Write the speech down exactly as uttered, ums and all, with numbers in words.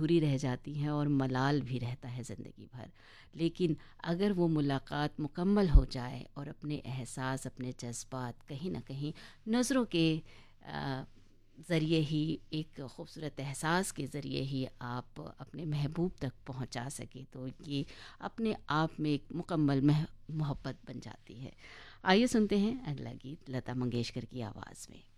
अधूरी रह जाती हैं और मलाल भी रहता है ज़िंदगी भर। लेकिन अगर वो मुलाकात मुकम्मल हो जाए और अपने एहसास, अपने जज़्बात कहीं न कहीं नज़रों के अ, ज़रिए ही, एक खूबसूरत एहसास के ज़रिए ही आप अपने महबूब तक पहुंचा सके, तो ये अपने आप में एक मुकम्मल मह मोहब्बत बन जाती है। आइए सुनते हैं अगला गीत लता मंगेशकर की आवाज़ में।